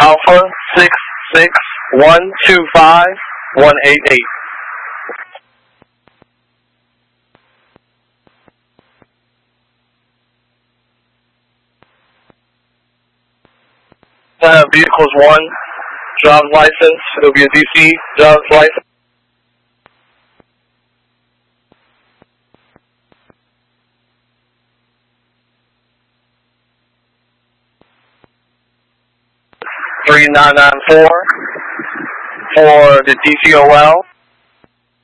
Alpha 66125-188. Vehicles 1, driver's license. It'll be a DC driver's license. $3994 for the DCOL.